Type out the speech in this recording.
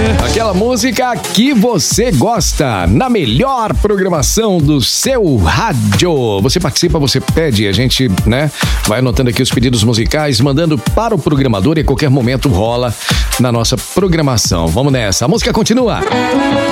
Aquela música que você gosta, na melhor programação do seu rádio. Você participa, você pede, a gente, vai anotando aqui os pedidos musicais, mandando para o programador e a qualquer momento rola na nossa programação. Vamos nessa, a música continua.